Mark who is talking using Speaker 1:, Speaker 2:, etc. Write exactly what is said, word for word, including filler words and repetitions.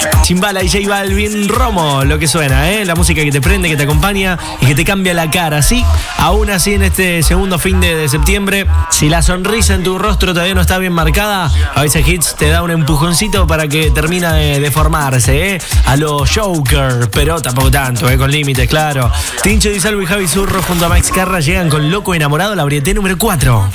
Speaker 1: Chimbala y J Balvin, Romo, lo que suena, ¿eh? La música que te prende, que te acompaña y que te cambia la cara, ¿sí? Aún así, en este segundo fin de, de septiembre, si la sonrisa en tu rostro todavía no está bien marcada, a veces Hits te da un empujoncito para que termina de, de formarse, ¿eh? A los Joker, pero tampoco tanto, ¿eh? Con límites, claro. Tincho Di Salvo y Javi Zurro junto a Max Carra llegan con Loco Enamorado, la varieté número cuatro.